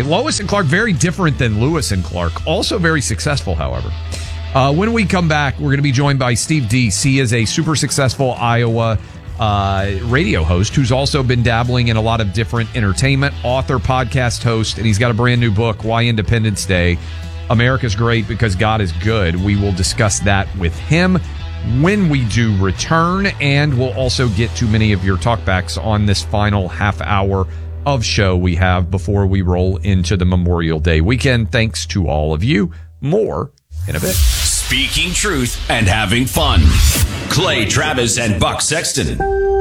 Okay, Lois and Clark, very different than Lewis and Clark. Also very successful, however. When we come back, we're going to be joined by Steve Deese. He is a super successful Iowa radio host who's also been dabbling in a lot of different entertainment, author, podcast host, and he's got a brand new book, Why Independence Day, America's Great Because God is Good. We will discuss that with him when we do return, and we'll also get to many of your talkbacks on this final half hour of show we have before we roll into the Memorial Day weekend. Thanks to all of you. More in a bit. Speaking truth and having fun. Clay Travis and Buck Sexton.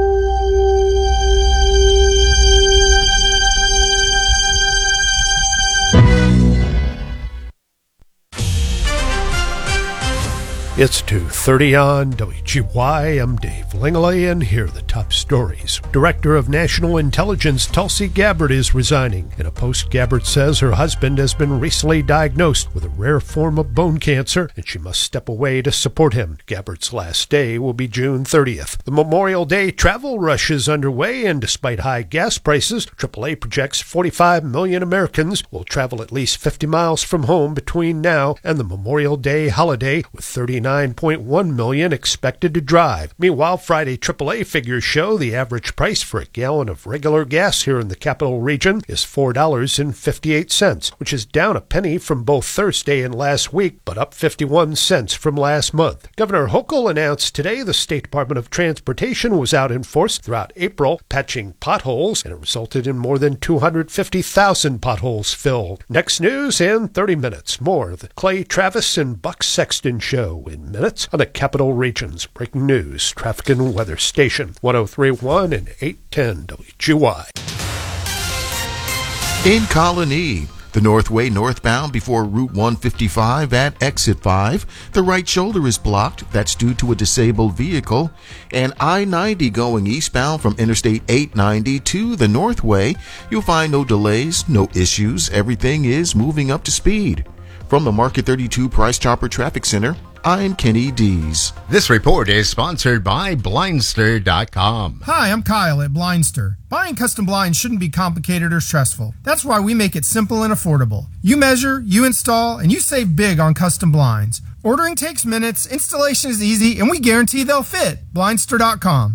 It's 2:30 on WGY. I'm Dave Langley, and here are the top stories. Director of National Intelligence Tulsi Gabbard is resigning. In a post, Gabbard says her husband has been recently diagnosed with a rare form of bone cancer, and she must step away to support him. Gabbard's last day will be June 30th. The Memorial Day travel rush is underway, and despite high gas prices, AAA projects 45 million Americans will travel at least 50 miles from home between now and the Memorial Day holiday, with 39.1 million expected to drive. Meanwhile, Friday AAA figures show the average price for a gallon of regular gas here in the capital region is $4.58, which is down a penny from both Thursday and last week, but up 51 cents from last month. Governor Hochul announced today the State Department of Transportation was out in force throughout April, patching potholes, and it resulted in more than 250,000 potholes filled. Next news in 30 minutes. More of the Clay Travis and Buck Sexton Show in minutes on the Capital Region's breaking news, traffic and weather station, 103.1 and 810 WGY. In Colony, the Northway northbound before Route 155 at Exit 5. The right shoulder is blocked. That's due to a disabled vehicle. And I-90 going eastbound from Interstate 890 to the Northway. You'll find no delays, no issues. Everything is moving up to speed. From the Market 32 Price Chopper Traffic Center, I'm Kenny Dees. This report is sponsored by Blindster.com. Hi, I'm Kyle at Blindster. Buying custom blinds shouldn't be complicated or stressful. That's why we make it simple and affordable. You measure, you install, and you save big on custom blinds. Ordering takes minutes, installation is easy, and we guarantee they'll fit. Blindster.com.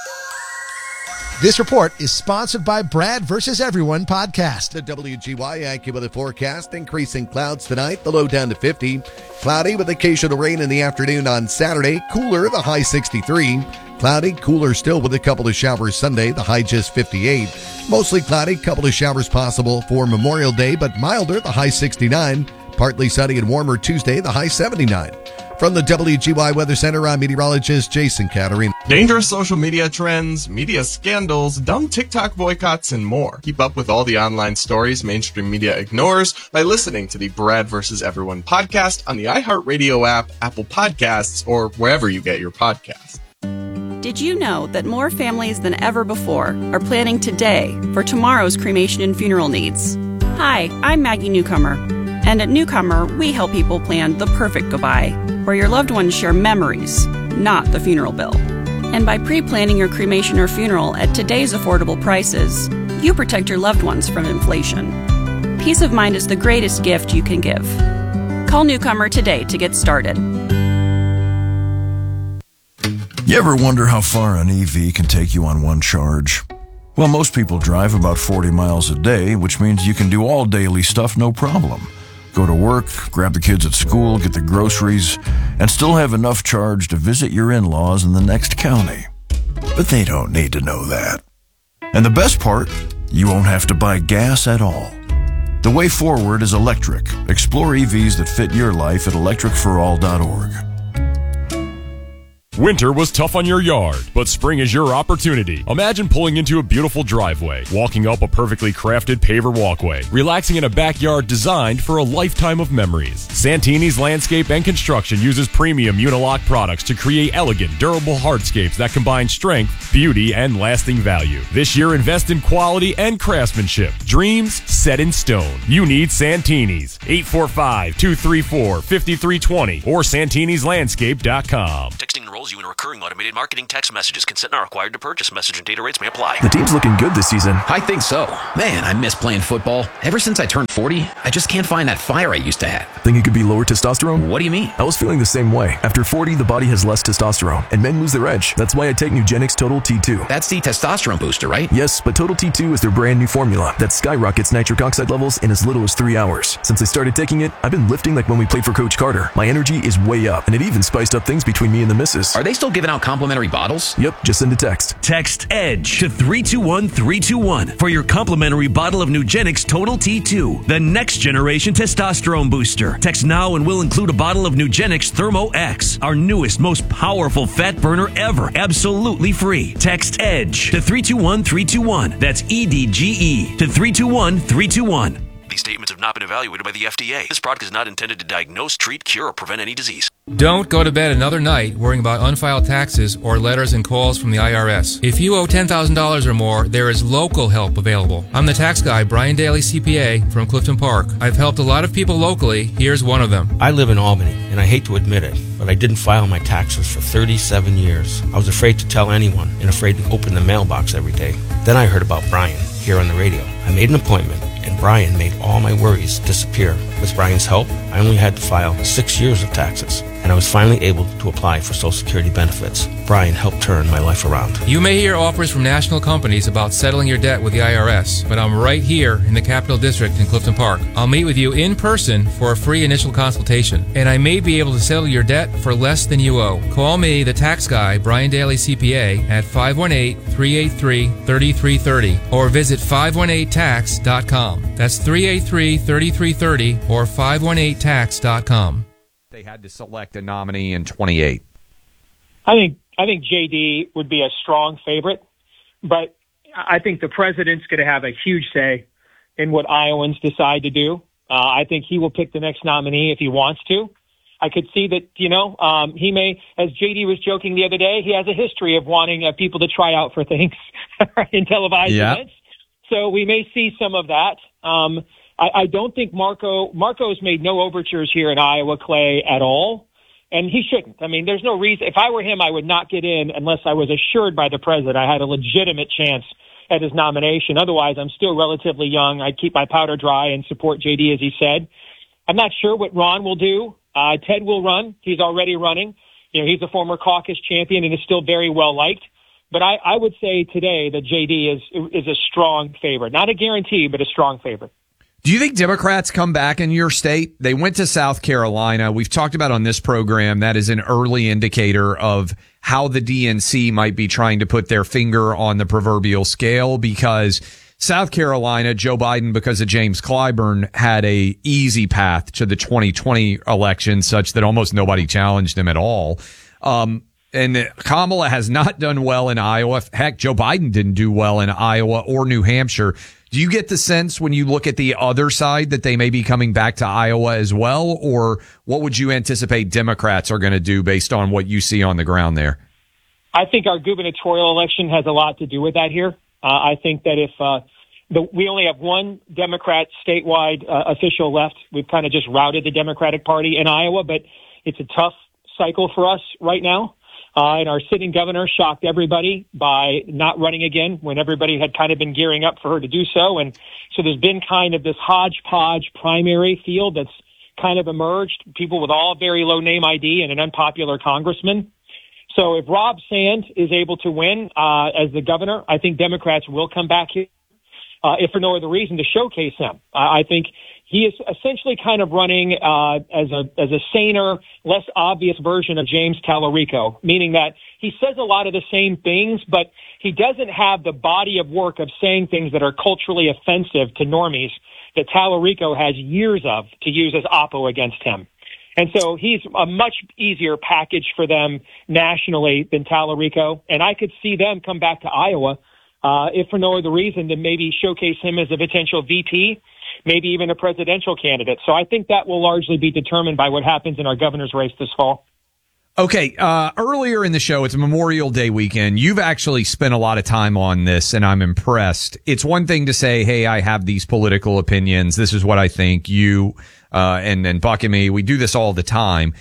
This report is sponsored by Brad vs. Everyone podcast. The WGY AccuWeather forecast, increasing clouds tonight, the low down to 50. Cloudy with occasional rain in the afternoon on Saturday. Cooler, the high 63. Cloudy, cooler still with a couple of showers Sunday, the high just 58. Mostly cloudy, couple of showers possible for Memorial Day, but milder, the high 69. Partly sunny and warmer Tuesday, the high 79. From the WGY Weather Center, I'm meteorologist Jason Caterine. Dangerous social media trends, media scandals, dumb TikTok boycotts, and more. Keep up with all the online stories mainstream media ignores by listening to the Brad vs. Everyone podcast on the iHeartRadio app, Apple Podcasts, or wherever you get your podcasts. Did you know that more families than ever before are planning today for tomorrow's cremation and funeral needs? Hi, I'm Maggie Newcomer. And at Newcomer, we help people plan the perfect goodbye, where your loved ones share memories, not the funeral bill. And by pre-planning your cremation or funeral at today's affordable prices, you protect your loved ones from inflation. Peace of mind is the greatest gift you can give. Call Newcomer today to get started. You ever wonder how far an EV can take you on one charge? Well, most people drive about 40 miles a day, which means you can do all daily stuff no problem. Go to work, grab the kids at school, get the groceries, and still have enough charge to visit your in-laws in the next county. But they don't need to know that. And the best part, you won't have to buy gas at all. The way forward is electric. Explore EVs that fit your life at electricforall.org. Winter was tough on your yard, but spring is your opportunity. Imagine pulling into a beautiful driveway, walking up a perfectly crafted paver walkway, relaxing in a backyard designed for a lifetime of memories. Santini's Landscape and Construction uses premium Unilock products to create elegant, durable hardscapes that combine strength, beauty, and lasting value. This year, invest in quality and craftsmanship. Dreams set in stone. You need Santini's. 845-234-5320 or santini'slandscape.com. Texting enrolls you in recurring automated marketing text messages. Consent not required to purchase. Message and data rates may apply. The team's looking good this season. I think so. Man, I miss playing football. Ever since I turned 40, I just can't find that fire I used to have. Think it could be lower testosterone? What do you mean? I was feeling the same way. After 40, the body has less testosterone, and men lose their edge. That's why I take Nugenix Total T2. That's the testosterone booster, right? Yes, but Total T2 is their brand new formula that skyrockets nitric oxide levels in as little as 3 hours. Since I started taking it, I've been lifting like when we played for Coach Carter. My energy is way up, and it even spiced up things between me and the missus. Are they still giving out complimentary bottles? Yep, just send a text. Text EDGE to 321-321 for your complimentary bottle of Nugenix Total T2, the next generation testosterone booster. Text now and we'll include a bottle of Nugenix Thermo X, our newest, most powerful fat burner ever, absolutely free. Text EDGE to 321-321. That's EDGE to 321-321. These statements have not been evaluated by the FDA. This product is not intended to diagnose, treat, cure, or prevent any disease. Don't go to bed another night worrying about unfiled taxes or letters and calls from the IRS. If you owe $10,000 or more, there is local help available. I'm the tax guy, Brian Daly, CPA, from Clifton Park. I've helped a lot of people locally. Here's one of them. I live in Albany, and I hate to admit it, but I didn't file my taxes for 37 years. I was afraid to tell anyone and afraid to open the mailbox every day. Then I heard about Brian here on the radio. I made an appointment, and Brian made all my worries disappear. With Brian's help, I only had to file 6 years of taxes, and I was finally able to apply for Social Security benefits. Brian helped turn my life around. You may hear offers from national companies about settling your debt with the IRS, but I'm right here in the Capital District in Clifton Park. I'll meet with you in person for a free initial consultation, and I may be able to settle your debt for less than you owe. Call me, the tax guy, Brian Daly, CPA, at 518-383-3330, or visit 518tax.com. That's 383-3330 or 518tax.com. They had to select a nominee in 28. I think JD would be a strong favorite, but I think the president's going to have a huge say in what Iowans decide to do. I think he will pick the next nominee if he wants to. I could see that, he may, as JD was joking the other day, he has a history of wanting people to try out for things in televised events. So we may see some of that. I don't think Marco's made no overtures here in Iowa, Clay, at all. And he shouldn't. I mean, there's no reason. If I were him, I would not get in unless I was assured by the president I had a legitimate chance at his nomination. Otherwise, I'm still relatively young. I'd keep my powder dry and support JD, as he said. I'm not sure what Ron will do. Ted will run. He's already running. He's a former caucus champion and is still very well liked. But I would say today that JD is a strong favorite. Not a guarantee, but a strong favorite. Do you think Democrats come back in your state? They went to South Carolina. We've talked about on this program that is an early indicator of how the DNC might be trying to put their finger on the proverbial scale, because South Carolina, Joe Biden, because of James Clyburn, had a easy path to the 2020 election such that almost nobody challenged him at all. And Kamala has not done well in Iowa. Heck, Joe Biden didn't do well in Iowa or New Hampshire. Do you get the sense when you look at the other side that they may be coming back to Iowa as well? Or what would you anticipate Democrats are going to do based on what you see on the ground there? I think our gubernatorial election has a lot to do with that here. I think that if we only have one Democrat statewide official left, we've kind of just routed the Democratic Party in Iowa, but it's a tough cycle for us right now. And our sitting governor shocked everybody by not running again when everybody had kind of been gearing up for her to do so. And so there's been kind of this hodgepodge primary field that's kind of emerged, people with all very low name ID and an unpopular congressman. So if Rob Sand is able to win as the governor, I think Democrats will come back here, if for no other reason, to showcase him. I think he is essentially kind of running as a saner, less obvious version of James Talarico, meaning that he says a lot of the same things, but he doesn't have the body of work of saying things that are culturally offensive to normies that Talarico has years of to use as oppo against him. And so he's a much easier package for them nationally than Talarico. And I could see them come back to Iowa, if for no other reason than maybe showcase him as a potential VP, maybe even a presidential candidate. So I think that will largely be determined by what happens in our governor's race this fall. Okay, earlier in the show, it's Memorial Day weekend. You've actually spent a lot of time on this, and I'm impressed. It's one thing to say, hey, I have these political opinions. This is what I think. You and Buck and me, we do this all the time.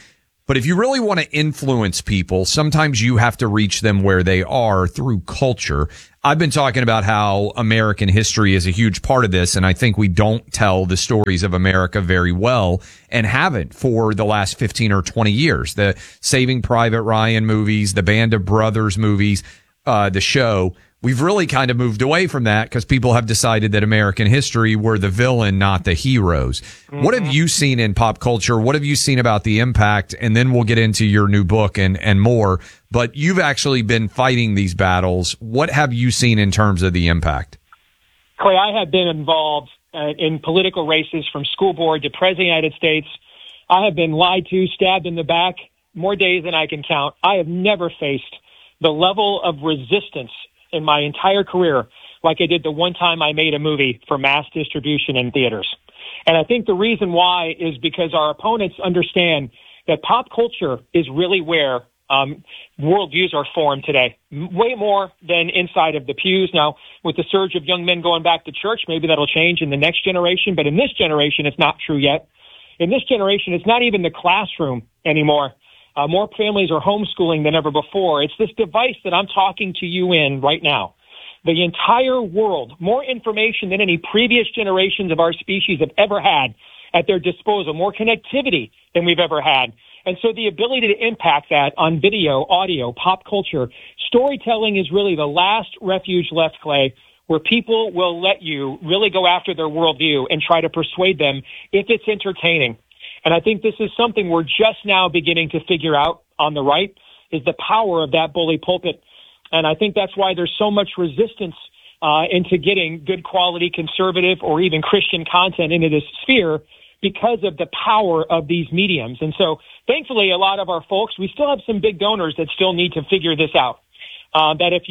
But if you really want to influence people, sometimes you have to reach them where they are through culture. I've been talking about how American history is a huge part of this, and I think we don't tell the stories of America very well and haven't for the last 15 or 20 years. The Saving Private Ryan movies, the Band of Brothers movies, the show. We've really kind of moved away from that because people have decided that American history were the villain, not the heroes. Mm-hmm. What have you seen in pop culture? What have you seen about the impact? And then we'll get into your new book and more. But you've actually been fighting these battles. What have you seen in terms of the impact? Clay, I have been involved in political races from school board to President of the United States. I have been lied to, stabbed in the back more days than I can count. I have never faced the level of resistance in my entire career like I did the one time I made a movie for mass distribution in theaters. And I think the reason why is because our opponents understand that pop culture is really where worldviews are formed today, way more than inside of the pews. Now, with the surge of young men going back to church, maybe that'll change in the next generation, but in this generation, it's not true yet. In this generation, it's not even the classroom anymore. More families are homeschooling than ever before. It's this device that I'm talking to you in right now. The entire world, more information than any previous generations of our species have ever had at their disposal, more connectivity than we've ever had. And so the ability to impact that on video, audio, pop culture, storytelling is really the last refuge left, Clay, where people will let you really go after their worldview and try to persuade them if it's entertaining. And I think this is something we're just now beginning to figure out on the right, is the power of that bully pulpit. And I think that's why there's so much resistance into getting good quality conservative or even Christian content into this sphere because of the power of these mediums. And so thankfully, a lot of our folks, we still have some big donors that still need to figure this out. That if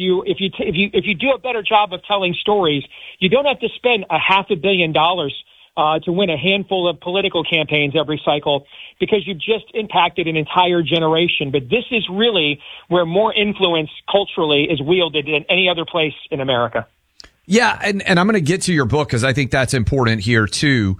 you do a better job of telling stories, you don't have to spend $500 million to win a handful of political campaigns every cycle because you've just impacted an entire generation. But this is really where more influence culturally is wielded than any other place in America. Yeah, and I'm going to get to your book because I think that's important here too.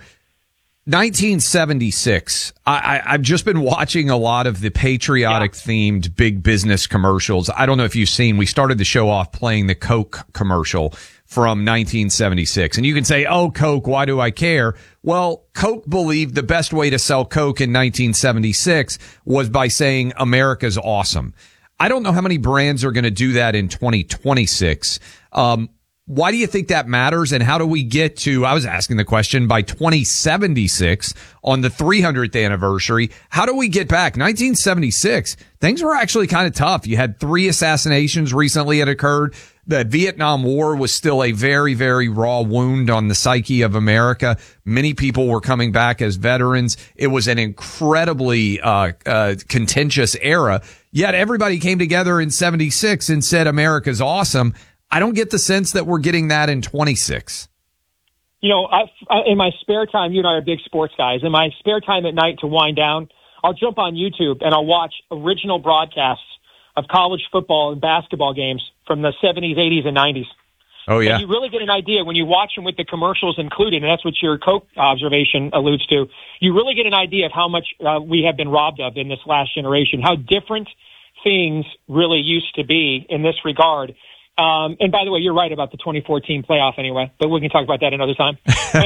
1976. I've just been watching a lot of the patriotic themed big business commercials. I don't know if you've seen, we started the show off playing the Coke commercial from 1976. And you can say, oh, Coke, why do I care? Well, Coke believed the best way to sell Coke in 1976 was by saying America's awesome. I don't know how many brands are going to do that in 2026. Why do you think that matters? And how do we get to, I was asking the question, by 2076 on the 300th anniversary, how do we get back? 1976, things were actually kind of tough. You had 3 assassinations recently had occurred. The Vietnam War was still a very, very raw wound on the psyche of America. Many people were coming back as veterans. It was an incredibly contentious era. Yet everybody came together in 76 and said America's awesome. I don't get the sense that we're getting that in 26. You know, in my spare time, you and I are big sports guys. In my spare time at night to wind down, I'll jump on YouTube and I'll watch original broadcasts of college football and basketball games from the 70s, 80s, and 90s. Oh, yeah. And you really get an idea when you watch them with the commercials included, and that's what your Coke observation alludes to. You really get an idea of how much we have been robbed of in this last generation, how different things really used to be in this regard. And by the way, you're right about the 2014 playoff anyway, but we can talk about that another time.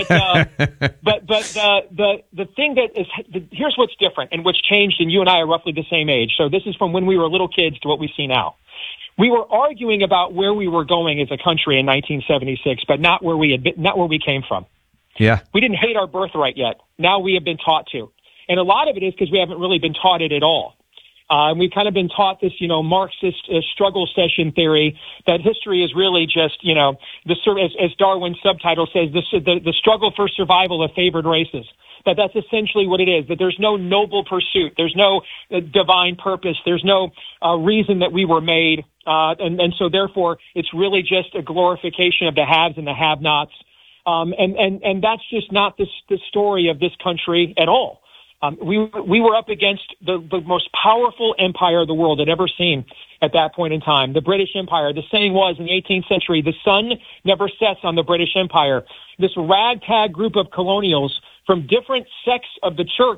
But the thing that is, here's what's different and what's changed, and you and I are roughly the same age. So this is from when we were little kids to what we see now. We were arguing about where we were going as a country in 1976, but not where we came from. Yeah. We didn't hate our birthright yet. Now we have been taught to. And a lot of it is because we haven't really been taught it at all. We've kind of been taught this, Marxist struggle session theory that history is really just, as Darwin's subtitle says, the struggle for survival of favored races. That's essentially what it is, that there's no noble pursuit. There's no divine purpose. There's no reason that we were made. And so therefore it's really just a glorification of the haves and the have-nots. And that's just not the story of this country at all. We were up against the most powerful empire the world had ever seen at that point in time, the British Empire. The saying was in the 18th century, the sun never sets on the British Empire. This ragtag group of colonials from different sects of the church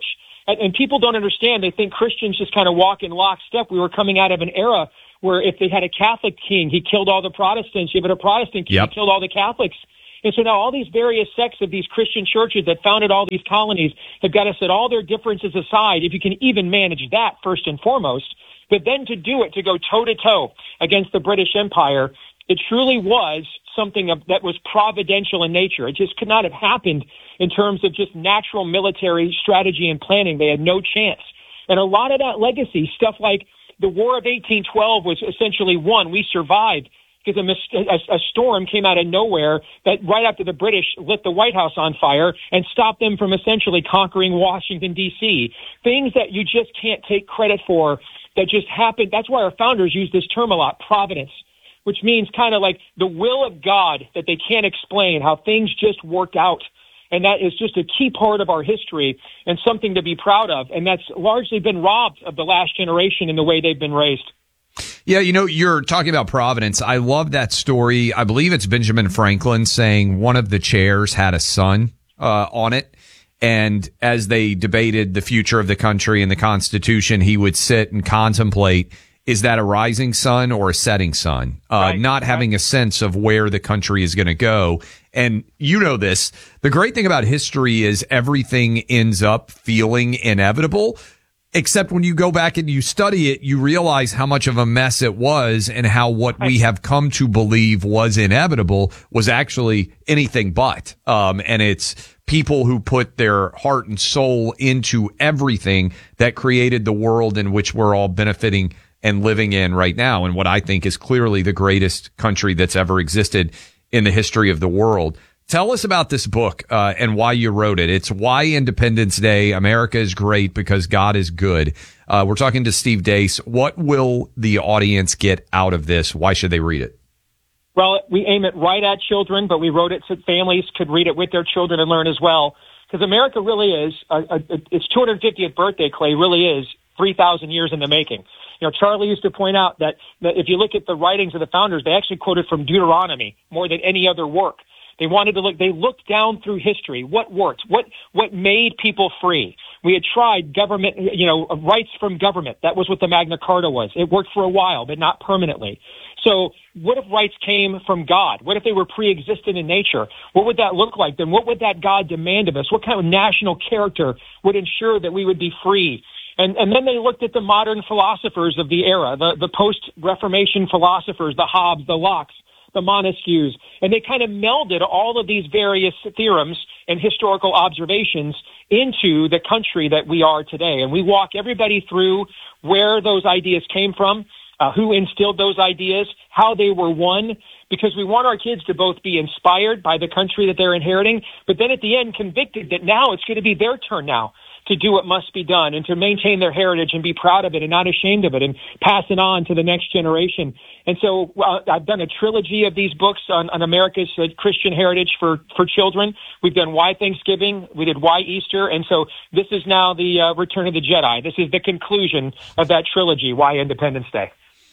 And people don't understand. They think Christians just kind of walk in lockstep. We were coming out of an era where if they had a Catholic king, he killed all the Protestants. You have a Protestant king, he killed all the Catholics. And so now all these various sects of these Christian churches that founded all these colonies have got to set all their differences aside, if you can even manage that first and foremost. But then to do it, to go toe-to-toe against the British Empire, it truly was something that was providential in nature. It just could not have happened in terms of just natural military strategy and planning. They had no chance. And a lot of that legacy, stuff like the War of 1812 was essentially won. We survived because a storm came out of nowhere that right after the British lit the White House on fire and stopped them from essentially conquering Washington, D.C. Things that you just can't take credit for that just happened. That's why our founders use this term a lot, providence, which means kind of like the will of God that they can't explain, how things just worked out. And that is just a key part of our history and something to be proud of. And that's largely been robbed of the last generation in the way they've been raised. Yeah, you're talking about Providence. I love that story. I believe it's Benjamin Franklin saying one of the chairs had a sun on it. And as they debated the future of the country and the Constitution, he would sit and contemplate, is that a rising sun or a setting sun? Not having a sense of where the country is going to go. And you know this, the great thing about history is everything ends up feeling inevitable. Except when you go back and you study it, you realize how much of a mess it was and how what we have come to believe was inevitable was actually anything but. And it's people who put their heart and soul into everything that created the world in which we're all benefiting and living in right now. And what I think is clearly the greatest country that's ever existed in the history of the world. Tell us about this book and why you wrote it. It's Why Independence Day, America is Great Because God is Good. We're talking to Steve Deace. What will the audience get out of this? Why should they read it? Well, we aim it right at children, but we wrote it so families could read it with their children and learn as well. Because America really is, its 250th birthday, Clay, really is 3,000 years in the making. You know, Charlie used to point out that if you look at the writings of the founders, they actually quoted from Deuteronomy more than any other work. They looked down through history. What worked? What made people free? We had tried government, rights from government. That was what the Magna Carta was. It worked for a while, but not permanently. So what if rights came from God? What if they were pre-existent in nature? What would that look like? Then what would that God demand of us? What kind of national character would ensure that we would be free? And then they looked at the modern philosophers of the era, the post-Reformation philosophers, the Hobbes, the Locke's, the Montesquieu's, and they kind of melded all of these various theorems and historical observations into the country that we are today. And we walk everybody through where those ideas came from, who instilled those ideas, how they were won, because we want our kids to both be inspired by the country that they're inheriting, but then at the end convicted that now it's going to be their turn now to do what must be done and to maintain their heritage and be proud of it and not ashamed of it and pass it on to the next generation. And so I've done a trilogy of these books on America's Christian heritage for children. We've done Why Thanksgiving. We did Why Easter. And so this is now the Return of the Jedi. This is the conclusion of that trilogy, Why Independence Day.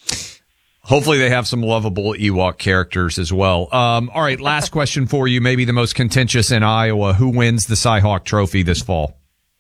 Hopefully they have some lovable Ewok characters as well. All right, last question for you, maybe the most contentious in Iowa. Who wins the Cy-Hawk Trophy this fall?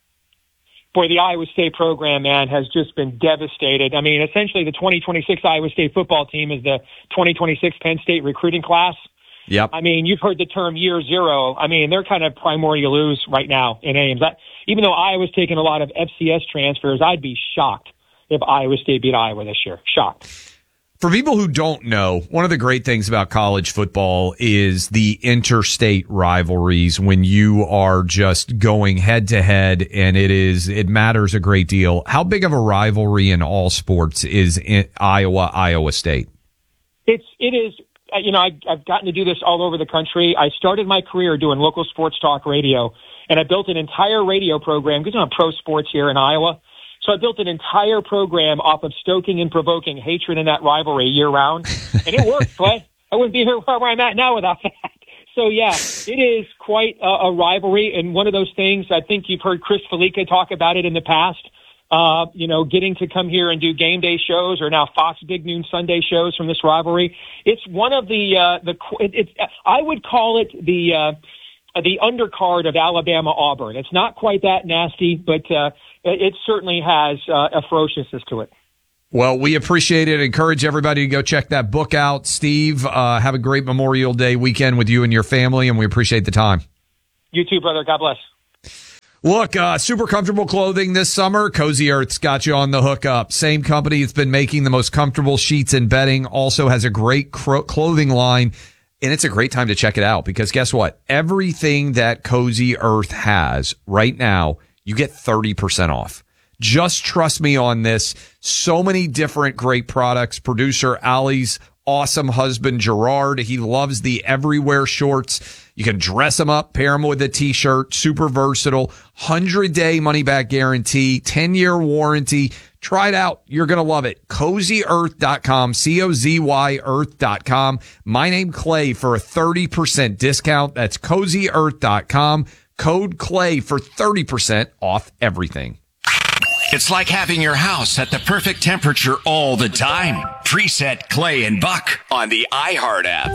Boy, the Iowa State program, man, has just been devastated. I mean, essentially the 2026 Iowa State football team is the 2026 Penn State recruiting class. Yep. I mean, you've heard the term year zero. I mean, they're kind of primordial-lose right now in Ames. Even though Iowa's taken a lot of FCS transfers, I'd be shocked if Iowa State beat Iowa this year. Shocked. For people who don't know, one of the great things about college football is the interstate rivalries when you are just going head to head, and it matters a great deal. How big of a rivalry in all sports is in Iowa State? It is. I've gotten to do this all over the country. I started my career doing local sports talk radio, and I built an entire radio program because I'm pro sports here in Iowa. So I built an entire program off of stoking and provoking hatred in that rivalry year-round, and it worked, Clay. I wouldn't be here where I'm at now without that. So, yeah, it is quite a rivalry, and one of those things, I think you've heard Chris Felica talk about it in the past, getting to come here and do game day shows or now Fox Big Noon Sunday shows from this rivalry. It's one of I would call it the undercard of Alabama-Auburn. It's not quite that nasty, but it certainly has a ferociousness to it. Well, we appreciate it. Encourage everybody to go check that book out. Steve, have a great Memorial Day weekend with you and your family, and we appreciate the time. You too, brother. God bless. Look, super comfortable clothing this summer. Cozy Earth's got you on the hookup. Same company that's been making the most comfortable sheets and bedding also has a great clothing line, and it's a great time to check it out because guess what? Everything that Cozy Earth has right now, you get 30% off. Just trust me on this. So many different great products. Producer Ali's awesome husband, Gerard, he loves the everywhere shorts. You can dress them up, pair them with a t-shirt, super versatile, 100-day money-back guarantee, 10-year warranty. Try it out. You're going to love it. CozyEarth.com, COZY Earth.com. My name, Clay, for a 30% discount. That's CozyEarth.com. Code Clay for 30% off everything. It's like having your house at the perfect temperature all the time. Preset Clay and Buck on the iHeart app.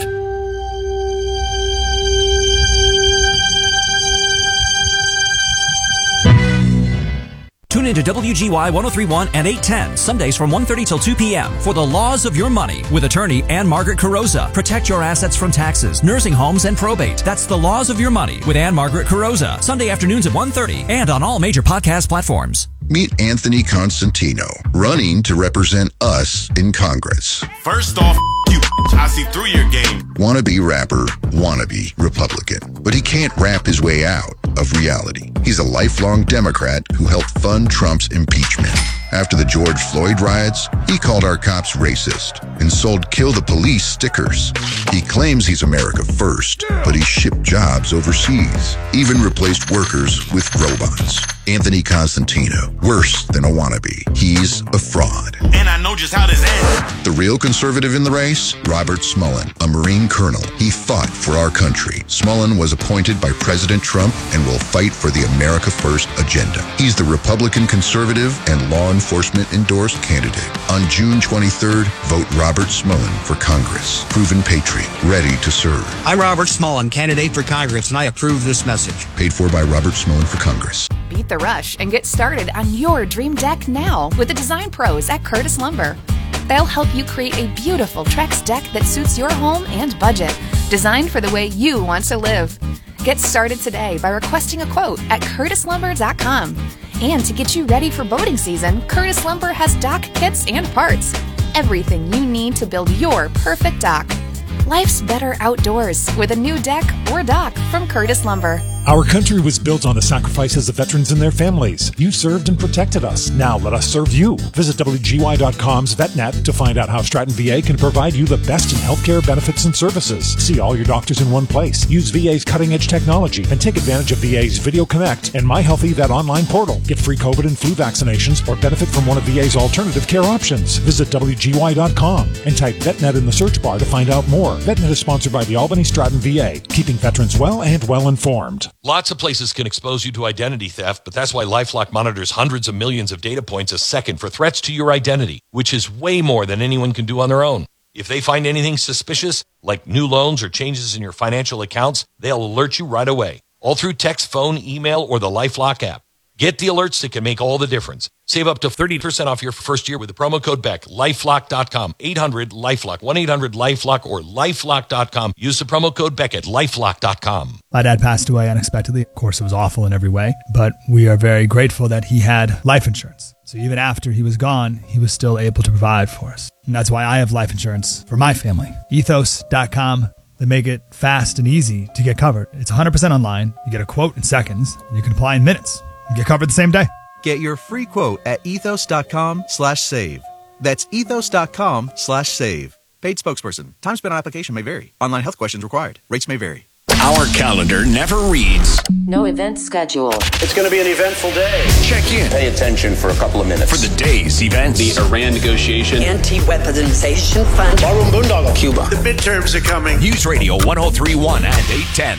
Tune into WGY 1031 and 810, Sundays from 1:30 till 2 p.m. for The Laws of Your Money with attorney Ann Margaret Carrozza. Protect your assets from taxes, nursing homes, and probate. That's The Laws of Your Money with Ann Margaret Carrozza. Sunday afternoons at 1:30 and on all major podcast platforms. Meet Anthony Constantino, running to represent us in Congress. First off, you, I see through your game. Wannabe rapper, wannabe Republican. But he can't rap his way out of reality. He's a lifelong Democrat who helped fund Trump's impeachment. After the George Floyd riots, he called our cops racist and sold Kill the Police stickers. He claims he's America first, but he shipped jobs overseas, even replaced workers with robots. Anthony Constantino, worse than a wannabe. He's a fraud. And I know just how this ends. The real conservative in the race? Robert Smullen, a Marine colonel. He fought for our country. Smullen was appointed by President Trump and will fight for the America First agenda. He's the Republican conservative and law enforcement endorsed candidate. On June 23rd, vote Robert Smullen for Congress. Proven patriot, ready to serve. I'm Robert Smullen, candidate for Congress, and I approve this message. Paid for by Robert Smullen for Congress. Beat the rush and get started on your dream deck now with the design pros at Curtis Lumber. They'll help you create a beautiful Trex deck that suits your home and budget, designed for the way you want to live. Get started today by requesting a quote at CurtisLumber.com. And to get you ready for boating season, Curtis Lumber has dock kits and parts. Everything you need to build your perfect dock. Life's better outdoors with a new deck or dock from Curtis Lumber. Our country was built on the sacrifices of veterans and their families. You served and protected us. Now let us serve you. Visit WGY.com's VetNet to find out how Stratton VA can provide you the best in healthcare benefits and services. See all your doctors in one place. Use VA's cutting-edge technology and take advantage of VA's Video Connect and MyHealthyVet online portal. Get free COVID and flu vaccinations or benefit from one of VA's alternative care options. Visit WGY.com and type VetNet in the search bar to find out more. VetNet is sponsored by the Albany Stratton VA, keeping veterans well and well-informed. Lots of places can expose you to identity theft, but that's why LifeLock monitors hundreds of millions of data points a second for threats to your identity, which is way more than anyone can do on their own. If they find anything suspicious, like new loans or changes in your financial accounts, they'll alert you right away, all through text, phone, email, or the LifeLock app. Get the alerts that can make all the difference. Save up to 30% off your first year with the promo code BECK. LifeLock.com. 800-LifeLock. 1-800-LifeLock or LifeLock.com. Use the promo code BECK at LifeLock.com. My dad passed away unexpectedly. Of course, it was awful in every way, but we are very grateful that he had life insurance. So even after he was gone, he was still able to provide for us. And that's why I have life insurance for my family. Ethos.com. They make it fast and easy to get covered. It's 100% online. You get a quote in seconds, and you can apply in minutes. You get covered the same day. Get your free quote at ethos.com/save. That's ethos.com/save. Paid spokesperson. Time spent on application may vary. Online health questions required. Rates may vary. Our calendar never reads. No event schedule. It's going to be an eventful day. Check in. Pay attention for a couple of minutes. For the day's events. The Iran negotiation. Anti-weaponization fund. Barun Boondoggle. Cuba. The midterms are coming. News Radio 103.1 and 810.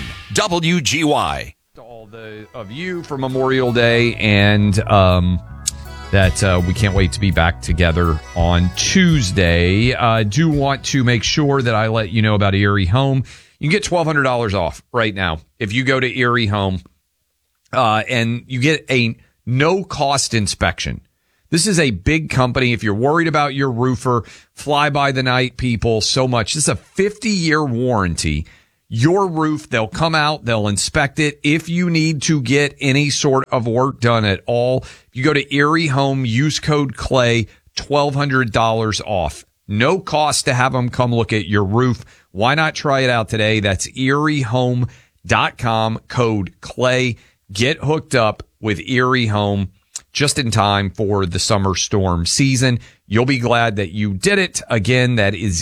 WGY. All of you for Memorial Day, and that we can't wait to be back together on Tuesday. Do want to make sure that I let you know about Erie Home. You can get $1,200 off right now if you go to Erie Home, and you get a no-cost inspection. This is a big company. If you're worried about your roofer, fly-by-the-night people so much. This is a 50-year warranty. Your roof, they'll come out, they'll inspect it. If you need to get any sort of work done at all, if you go to Erie Home, use code CLAY, $1,200 off. No cost to have them come look at your roof. Why not try it out today? That's eriehome.com, code CLAY. Get hooked up with Erie Home just in time for the summer storm season. You'll be glad that you did it. Again, that is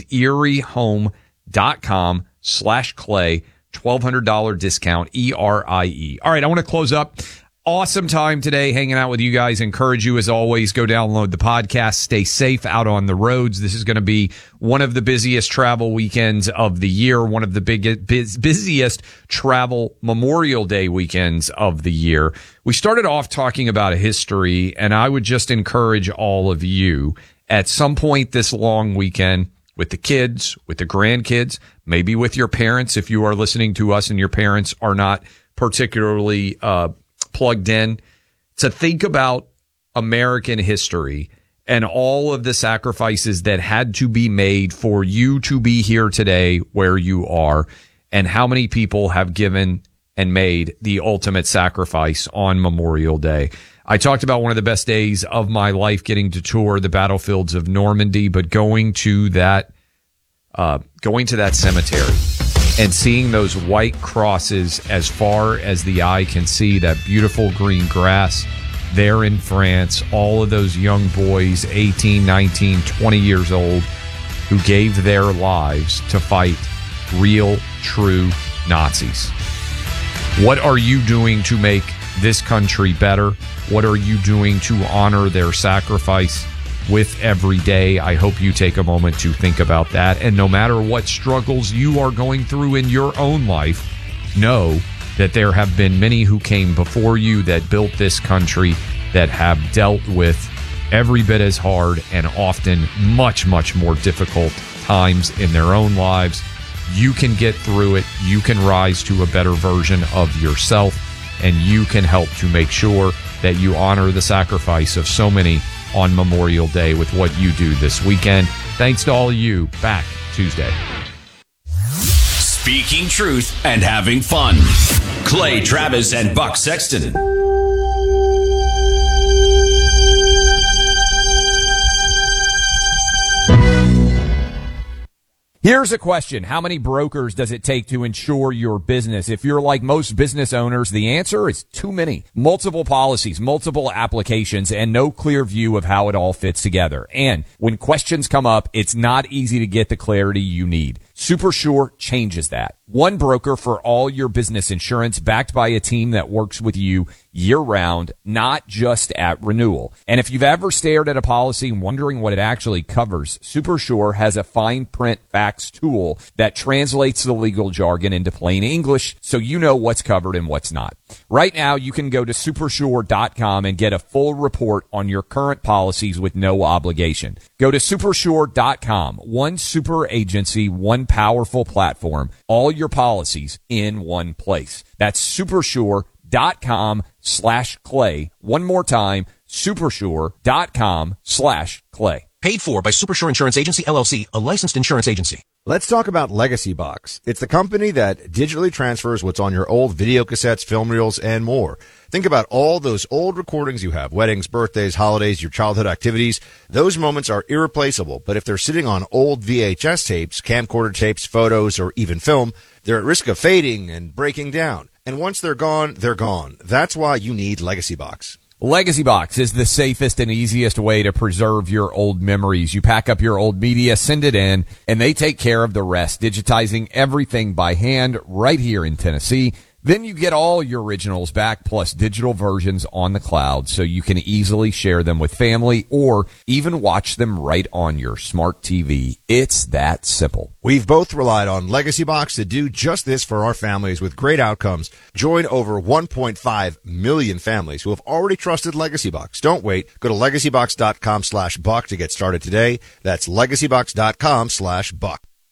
eriehome.com/CLAY, $1,200 discount, ERIE. All right, I want to close up. Awesome time today hanging out with you guys. Encourage you, as always, go download the podcast. Stay safe out on the roads. This is going to be one of the busiest travel weekends of the year, one of the busiest travel Memorial Day weekends of the year. We started off talking about history, and I would just encourage all of you at some point this long weekend, with the kids, with the grandkids, maybe with your parents, if you are listening to us and your parents are not particularly plugged in, to think about American history and all of the sacrifices that had to be made for you to be here today where you are, and how many people have given and made the ultimate sacrifice on Memorial Day. I talked about one of the best days of my life, getting to tour the battlefields of Normandy, but going to that cemetery and seeing those white crosses as far as the eye can see, that beautiful green grass there in France, all of those young boys, 18, 19, 20 years old, who gave their lives to fight real, true Nazis. What are you doing to make this country better? What are you doing to honor their sacrifice with every day? I hope you take a moment to think about that. And no matter what struggles you are going through in your own life, know that there have been many who came before you that built this country that have dealt with every bit as hard and often much, much more difficult times in their own lives. You can get through it. You can rise to a better version of yourself, and you can help to make sure that you honor the sacrifice of so many on Memorial Day with what you do this weekend. Thanks to all of you. Back Tuesday. Speaking truth and having fun. Clay Travis and Buck Sexton. Here's a question. How many brokers does it take to insure your business? If you're like most business owners, the answer is too many. Multiple policies, multiple applications, and no clear view of how it all fits together. And when questions come up, it's not easy to get the clarity you need. SuperSure changes that. One broker for all your business insurance, backed by a team that works with you year-round, not just at renewal. And if you've ever stared at a policy wondering what it actually covers, SuperSure has a fine print facts tool that translates the legal jargon into plain English so you know what's covered and what's not. Right now, you can go to supersure.com and get a full report on your current policies with no obligation. Go to supersure.com. One super agency, one powerful platform, all your policies in one place. That's supersure.com/Clay. One more time, supersure.com/Clay. Paid for by Supersure Insurance Agency, LLC, a licensed insurance agency. Let's talk about Legacy Box. It's the company that digitally transfers what's on your old video cassettes, film reels, and more. Think about all those old recordings you have, weddings, birthdays, holidays, your childhood activities. Those moments are irreplaceable, but if they're sitting on old VHS tapes, camcorder tapes, photos, or even film, they're at risk of fading and breaking down. And once they're gone, they're gone. That's why you need Legacy Box. Legacy Box is the safest and easiest way to preserve your old memories. You pack up your old media, send it in, and they take care of the rest, digitizing everything by hand right here in Tennessee. Then you get all your originals back, plus digital versions on the cloud, so you can easily share them with family or even watch them right on your smart TV. It's that simple. We've both relied on Legacy Box to do just this for our families with great outcomes. Join over 1.5 million families who have already trusted Legacy Box. Don't wait. Go to legacybox.com/Buck to get started today. That's legacybox.com/Buck.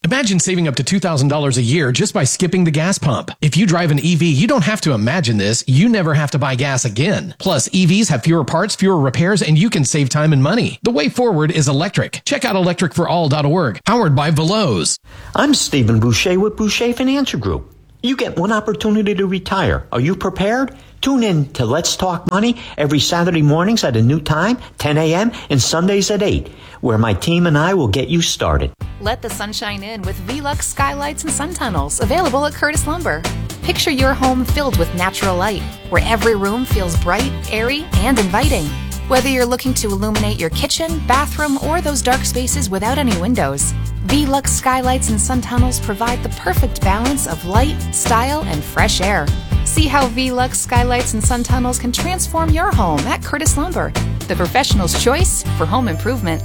Imagine saving up to $2,000 a year just by skipping the gas pump. If you drive an EV, you don't have to imagine this. You never have to buy gas again. Plus, EVs have fewer parts, fewer repairs, and you can save time and money. The way forward is electric. Check out electricforall.org, powered by Veloz. I'm Stephen Boucher with Boucher Financial Group. You get one opportunity to retire. Are you prepared? Tune in to Let's Talk Money every Saturday mornings at a new time, 10 a.m., and Sundays at 8, where my team and I will get you started. Let the sunshine in with Velux skylights and sun tunnels, available at Curtis Lumber. Picture your home filled with natural light, where every room feels bright, airy, and inviting. Whether you're looking to illuminate your kitchen, bathroom, or those dark spaces without any windows, Velux skylights and sun tunnels provide the perfect balance of light, style, and fresh air. See how Velux skylights and sun tunnels can transform your home at Curtis Lumber, the professional's choice for home improvement.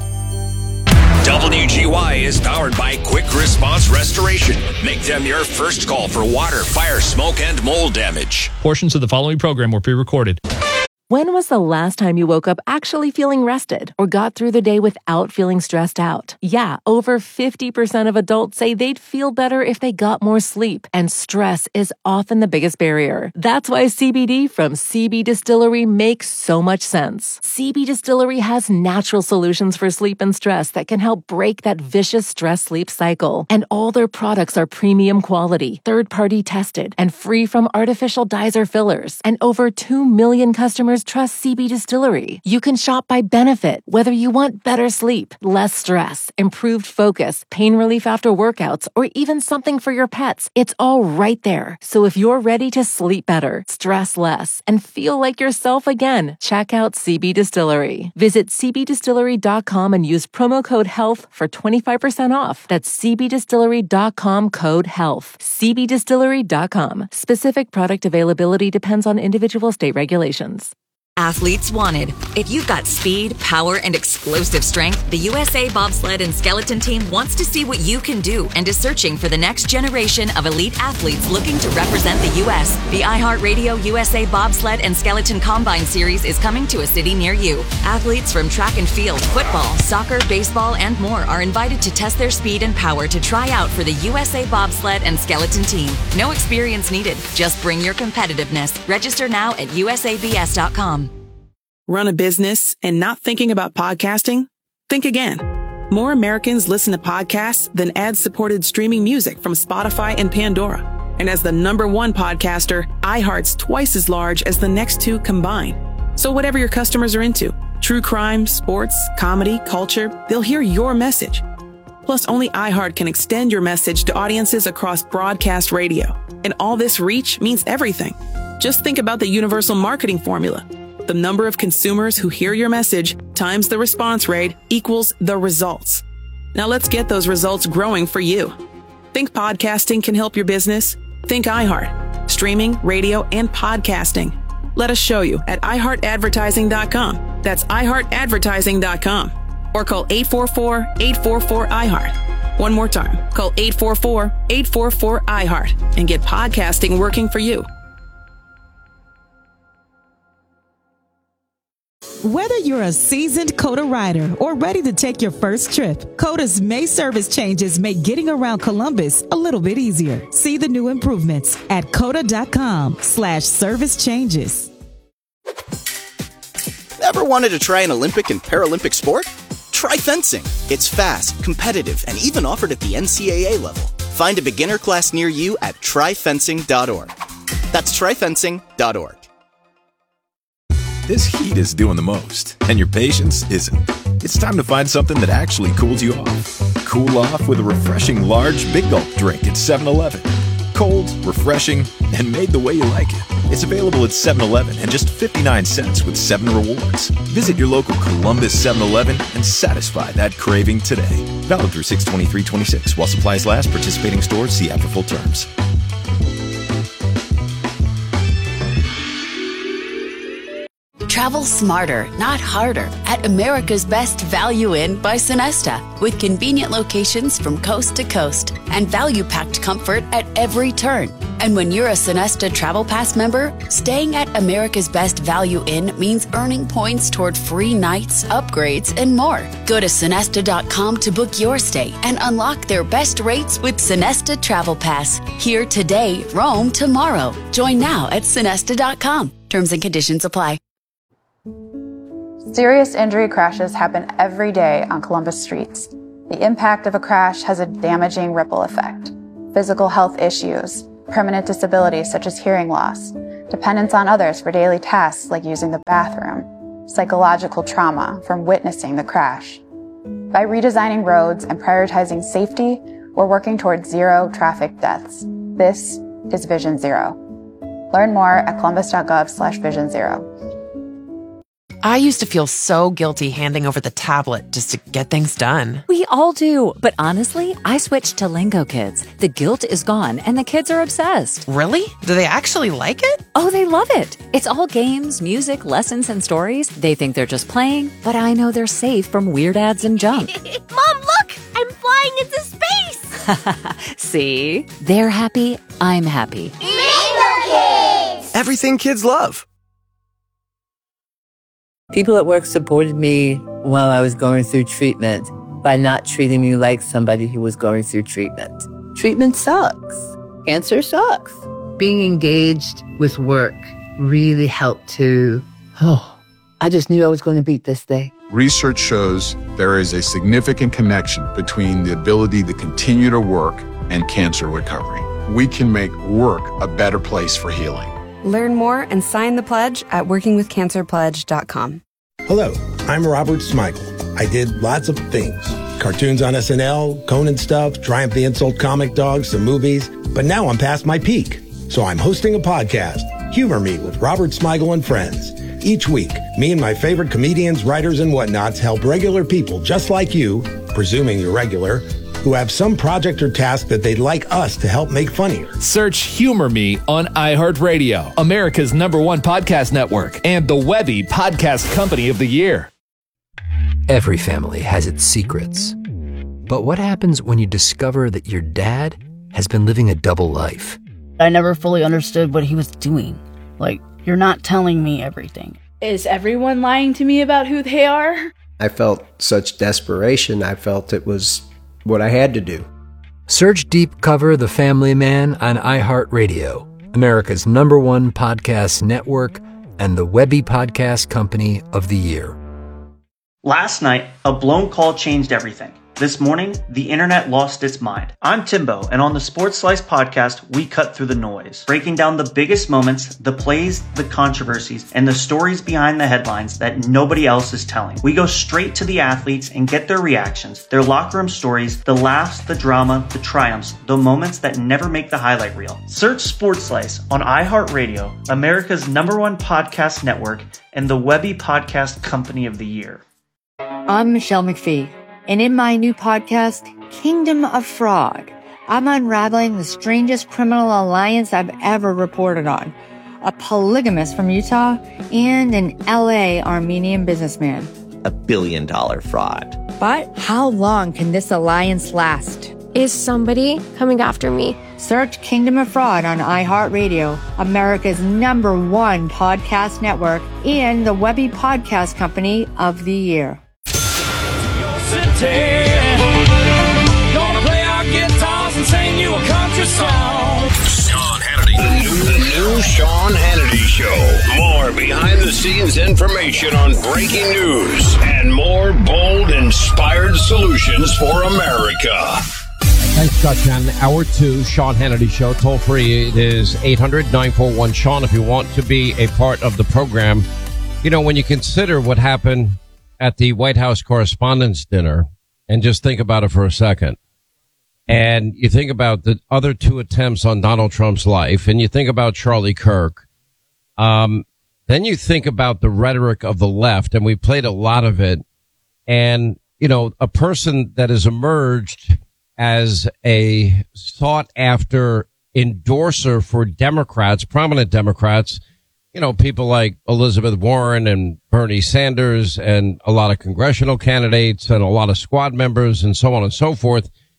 WGY is powered by Quick Response Restoration. Make them your first call for water, fire, smoke, and mold damage. Portions of the following program were pre-recorded. When was the last time you woke up actually feeling rested or got through the day without feeling stressed out? Yeah, over 50% of adults say they'd feel better if they got more sleep, and stress is often the biggest barrier. That's why CBD from CB Distillery makes so much sense. CB Distillery has natural solutions for sleep and stress that can help break that vicious stress-sleep cycle. And all their products are premium quality, third-party tested, and free from artificial dyes or fillers. And over 2 million customers trust CB Distillery. You can shop by benefit, whether you want better sleep, less stress, improved focus, pain relief after workouts, or even something for your pets. It's all right there. So if you're ready to sleep better, stress less, and feel like yourself again, check out CB Distillery. Visit cbdistillery.com and use promo code HEALTH for 25% off. That's cbdistillery.com code HEALTH. cbdistillery.com. Specific product availability depends on individual state regulations. Athletes wanted. If you've got speed, power, and explosive strength, the USA Bobsled and Skeleton Team wants to see what you can do and is searching for the next generation of elite athletes looking to represent the U.S. The iHeartRadio USA Bobsled and Skeleton Combine Series is coming to a city near you. Athletes from track and field, football, soccer, baseball, and more are invited to test their speed and power to try out for the USA Bobsled and Skeleton Team. No experience needed. Just bring your competitiveness. Register now at usabs.com. Run a business and not thinking about podcasting? Think again. More Americans listen to podcasts than ad-supported streaming music from Spotify and Pandora. And as the #1 podcaster, iHeart's twice as large as the next two combined. So whatever your customers are into, true crime, sports, comedy, culture, they'll hear your message. Plus, only iHeart can extend your message to audiences across broadcast radio. And all this reach means everything. Just think about the universal marketing formula. The number of consumers who hear your message times the response rate equals the results. Now let's get those results growing for you. Think podcasting can help your business? Think iHeart. Streaming, radio, and podcasting. Let us show you at iHeartAdvertising.com. That's iHeartAdvertising.com. Or call 844-844-iHeart. One more time. Call 844-844-iHeart and get podcasting working for you. Whether you're a seasoned COTA rider or ready to take your first trip, COTA's May service changes make getting around Columbus a little bit easier. See the new improvements at COTA.com/service changes. Ever wanted to try an Olympic and Paralympic sport? Try fencing. It's fast, competitive, and even offered at the NCAA level. Find a beginner class near you at tryfencing.org. That's tryfencing.org. This heat is doing the most, and your patience isn't. It's time to find something that actually cools you off. Cool off with a refreshing large Big Gulp drink at 7-Eleven. Cold, refreshing, and made the way you like it. It's available at 7-Eleven and just 59 cents with 7 rewards. Visit your local Columbus 7-Eleven and satisfy that craving today. Valid through 6/23/26 while supplies last. Participating stores see app for full terms. Travel smarter, not harder, at America's Best Value Inn by Sonesta, with convenient locations from coast to coast and value-packed comfort at every turn. And when you're a Sonesta Travel Pass member, staying at America's Best Value Inn means earning points toward free nights, upgrades, and more. Go to Sonesta.com to book your stay and unlock their best rates with Sonesta Travel Pass. Here today, roam tomorrow. Join now at Sonesta.com. Terms and conditions apply. Serious injury crashes happen every day on Columbus streets. The impact of a crash has a damaging ripple effect. Physical health issues, permanent disabilities such as hearing loss, dependence on others for daily tasks like using the bathroom, psychological trauma from witnessing the crash. By redesigning roads and prioritizing safety, we're working towards zero traffic deaths. This is Vision Zero. Learn more at columbus.gov/Vision Zero. I used to feel so guilty handing over the tablet just to get things done. We all do. But honestly, I switched to Lingo Kids. The guilt is gone and the kids are obsessed. Really? Do they actually like it? Oh, they love it. It's all games, music, lessons, and stories. They think they're just playing, but I know they're safe from weird ads and junk. Mom, look! I'm flying into space! See? They're happy. I'm happy. Lingo Kids! Everything kids love. People at work supported me while I was going through treatment by not treating me like somebody who was going through treatment. Treatment sucks. Cancer sucks. Being engaged with work really helped to, I just knew I was going to beat this thing. Research shows there is a significant connection between the ability to continue to work and cancer recovery. We can make work a better place for healing. Learn more and sign the pledge at workingwithcancerpledge.com. Hello, I'm Robert Smigel. I did lots of things. Cartoons on SNL, Conan stuff, Triumph the Insult Comic Dogs, some movies. But now I'm past my peak. So I'm hosting a podcast, Humor Me with Robert Smigel and Friends. Each week, me and my favorite comedians, writers, and whatnots help regular people just like you, presuming you're regular, who have some project or task that they'd like us to help make funnier. Search Humor Me on iHeartRadio, America's #1 podcast network, and the Webby Podcast Company of the Year. Every family has its secrets. But what happens when you discover that your dad has been living a double life? I never fully understood what he was doing. Like, you're not telling me everything. Is everyone lying to me about who they are? I felt such desperation. I felt it was what I had to do. Search Deep Cover The Family Man on iHeartRadio, America's #1 podcast network, and the Webby Podcast Company of the Year. Last night, a blown call changed everything. This morning, the internet lost its mind. I'm Timbo, and on the Sports Slice podcast, we cut through the noise, breaking down the biggest moments, the plays, the controversies, and the stories behind the headlines that nobody else is telling. We go straight to the athletes and get their reactions, their locker room stories, the laughs, the drama, the triumphs, the moments that never make the highlight reel. Search Sports Slice on iHeartRadio, America's #1 podcast network, and the Webby Podcast Company of the Year. I'm Michelle McPhee. And in my new podcast, Kingdom of Fraud, I'm unraveling the strangest criminal alliance I've ever reported on. A polygamist from Utah and an LA Armenian businessman. $1 billion fraud. But how long can this alliance last? Is somebody coming after me? Search Kingdom of Fraud on iHeartRadio, America's #1 podcast network, and the Webby Podcast Company of the Year. Gonna play our guitars and sing you a country song. Sean Hannity. The new Sean Hannity Show. More behind-the-scenes information on breaking news and more bold, inspired solutions for America. Thanks, Scott Shannon. Hour 2, Sean Hannity Show. Toll free. It is 800-941-SEAN if you want to be a part of the program. You know, when you consider what happened at the White House Correspondents' Dinner, and just think about it for a second, and you think about the other 2 attempts on Donald Trump's life, and you think about Charlie Kirk, then you think about the rhetoric of the left, and we played a lot of it, and, you know, a person that has emerged as a sought-after endorser for Democrats, prominent Democrats, you know, people like Elizabeth Warren and Bernie Sanders and a lot of congressional candidates and a lot of squad members and so on and so forth,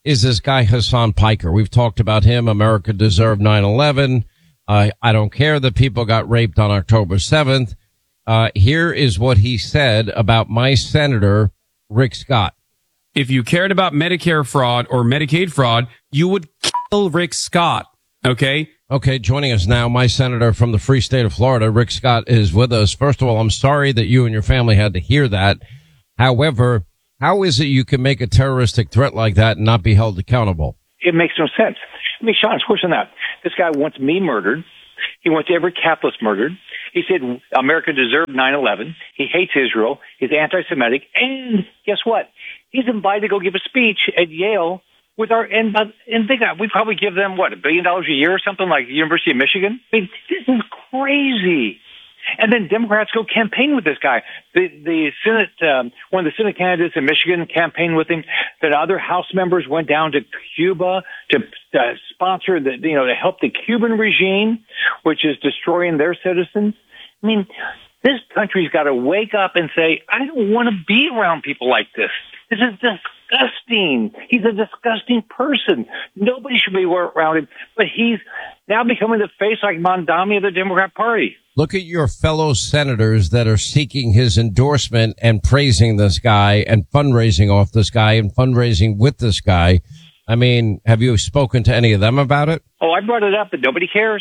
is this guy Hassan Piker. We've talked about him. America deserved 9/11. I don't care that people got raped on October 7th. Here is what he said about my senator, Rick Scott. If you cared about Medicare fraud or Medicaid fraud, you would kill Rick Scott. Okay? Okay, joining us now, my senator from the free state of Florida, Rick Scott, is with us. First of all, I'm sorry that you and your family had to hear that. However, how is it you can make a terroristic threat like that and not be held accountable? It makes no sense. I mean, Sean, it's worse than that. This guy wants me murdered. He wants every capitalist murdered. He said America deserved 9/11. He hates Israel. He's anti-Semitic. And guess what? He's invited to go give a speech at Yale with our, and think that we probably give them, what, $1 billion a year or something like the University of Michigan? I mean, this is crazy. And then Democrats go campaign with this guy. The Senate, one of the Senate candidates in Michigan campaigned with him. Then other House members went down to Cuba to sponsor to help the Cuban regime, which is destroying their citizens. I mean, this country's got to wake up and say, I don't want to be around people like this. This is disgusting. He's a disgusting person. Nobody should be around him. But he's now becoming the face like Mondami of the Democrat Party. Look at your fellow senators that are seeking his endorsement and praising this guy and fundraising off this guy and fundraising with this guy. I mean, have you spoken to any of them about it? Oh, I brought it up, but nobody cares.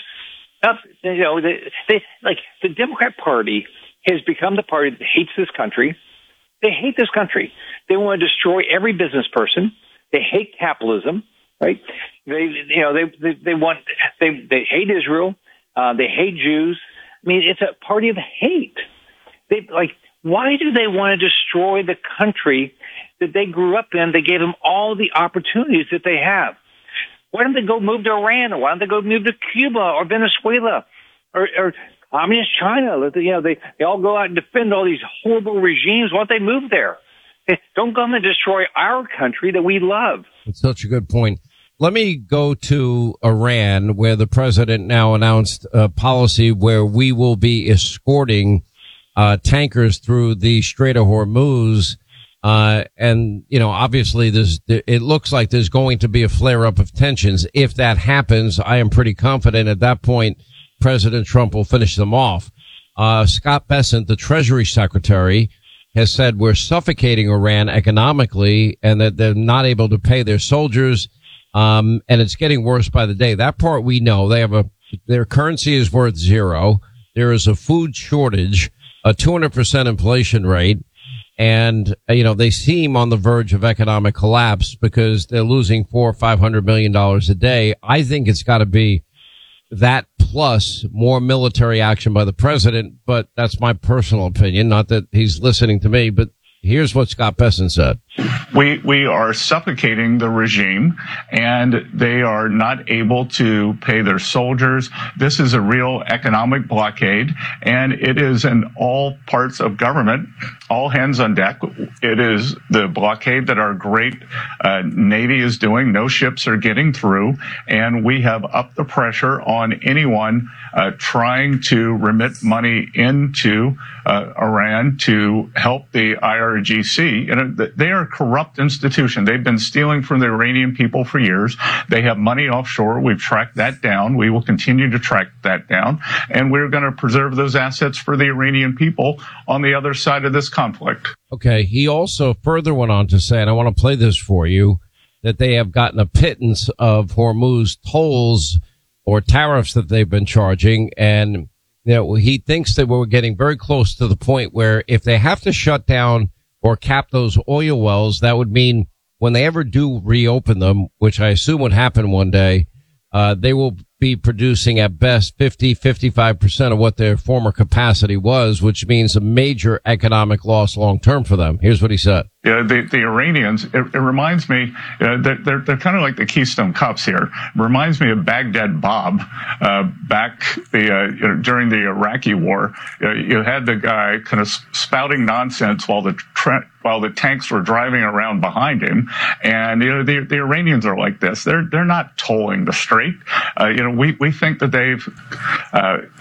The Democrat Party has become the party that hates this country. They hate this country. They want to destroy every business person. They hate capitalism, right? They hate Israel. They hate Jews. I mean, it's a party of hate. Why do they want to destroy the country that they grew up in? They gave them all the opportunities that they have. Why don't they go move to Iran? Or why don't they go move to Cuba or Venezuela or communist China? They all go out and defend all these horrible regimes. Why don't they move there? Don't come and destroy our country that we love. That's such a good point. Let me go to Iran, where the president now announced a policy where we will be escorting tankers through the Strait of Hormuz. And, obviously it looks like there's going to be a flare up of tensions. If that happens, I am pretty confident at that point, President Trump will finish them off. Scott Bessent, the Treasury Secretary, has said we're suffocating Iran economically and that they're not able to pay their soldiers. And it's getting worse by the day. That part we know. Their currency is worth zero. There is a food shortage, a 200% inflation rate. And, they seem on the verge of economic collapse because they're losing $400 or $500 million a day. I think it's got to be that plus more military action by the president. But that's my personal opinion. Not that he's listening to me, but here's what Scott Bessent said. We are suffocating the regime, and they are not able to pay their soldiers. This is a real economic blockade, and it is in all parts of government, all hands on deck. It is the blockade that our great Navy is doing. No ships are getting through, and we have upped the pressure on anyone trying to remit money into Iran to help the IRGC. They are a corrupt institution. They've been stealing from the Iranian people for years. They have money offshore. We've tracked that down. We will continue to track that down. And we're going to preserve those assets for the Iranian people on the other side of this conflict. Okay. He also further went on to say, and I want to play this for you, that they have gotten a pittance of Hormuz tolls or tariffs that they've been charging. And, he thinks that we're getting very close to the point where if they have to shut down or cap those oil wells, that would mean when they ever do reopen them, which I assume would happen one day, they will be producing at best 55% of what their former capacity was, which means a major economic loss long term for them. Here's what he said. Yeah, the Iranians, it reminds me, they're kind of like the Keystone Cops here. It reminds me of Baghdad Bob, back during the Iraqi war. You had the guy kind of spouting nonsense while the tanks were driving around behind him. And, the Iranians are like this. They're not tolling the strait. We think that they've,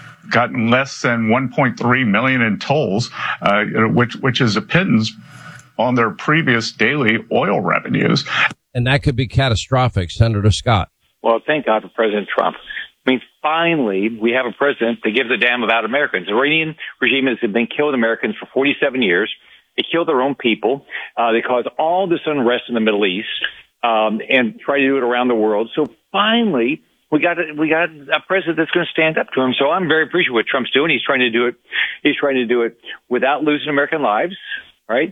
gotten less than 1.3 million in tolls, which is a pittance. on their previous daily oil revenues. And that could be catastrophic, Senator Scott. Well, thank God for President Trump. I mean, finally, we have a president that gives a damn about Americans. The Iranian regime has been killing Americans for 47 years. They kill their own people. They cause all this unrest in the Middle East, and try to do it around the world. So finally, we got a president that's going to stand up to him. So I'm very appreciative of what Trump's doing. He's trying to do it without losing American lives, right?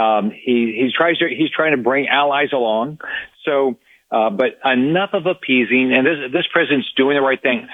He's trying to bring allies along. So, but enough of appeasing, and this president's doing the right thing.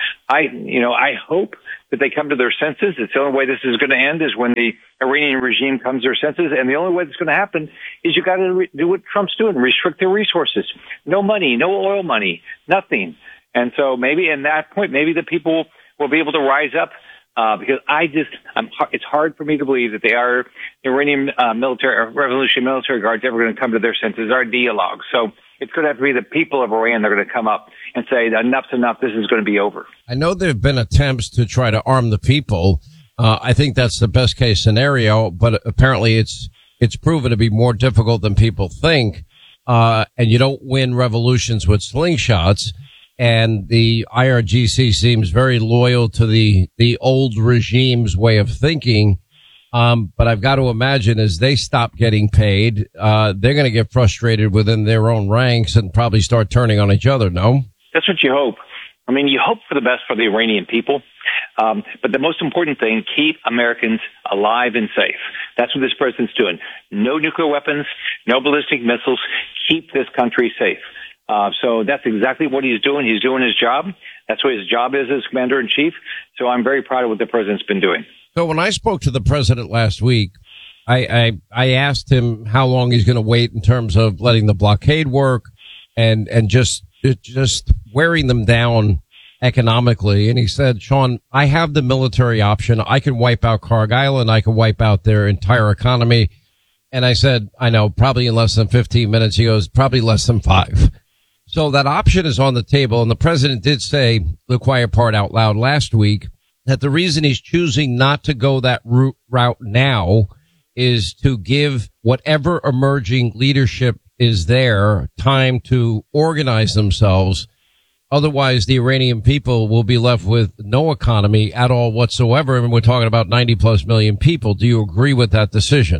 I hope that they come to their senses. It's the only way this is going to end is when the Iranian regime comes to their senses. And the only way that's going to happen is you got to do what Trump's doing, restrict their resources. No money, no oil money, nothing. And so maybe in that point, maybe the people will be able to rise up, because it's hard for me to believe that the Iranian Revolutionary Military Guard's ever going to come to their senses, our dialogue. So it's going to have to be the people of Iran that are going to come up and say, enough's enough, this is going to be over. I know there have been attempts to try to arm the people. I think that's the best case scenario, but apparently it's proven to be more difficult than people think. And you don't win revolutions with slingshots. And the IRGC seems very loyal to the old regime's way of thinking. But I've got to imagine as they stop getting paid, they're going to get frustrated within their own ranks and probably start turning on each other. No? That's what you hope. I mean, you hope for the best for the Iranian people. But the most important thing, keep Americans alive and safe. That's what this president's doing. No nuclear weapons, no ballistic missiles. Keep this country safe. So that's exactly what he's doing. He's doing his job. That's what his job is as commander-in-chief. So I'm very proud of what the president's been doing. So when I spoke to the president last week, I asked him how long he's going to wait in terms of letting the blockade work and just wearing them down economically. And he said, Sean, I have the military option. I can wipe out Cargill and I can wipe out their entire economy. And I said, I know, probably in less than 15 minutes. He goes, probably less than 5. So that option is on the table. And the president did say the quiet part out loud last week that the reason he's choosing not to go that route now is to give whatever emerging leadership is there time to organize themselves. Otherwise, the Iranian people will be left with no economy at all whatsoever. And we're talking about 90 plus million people. Do you agree with that decision?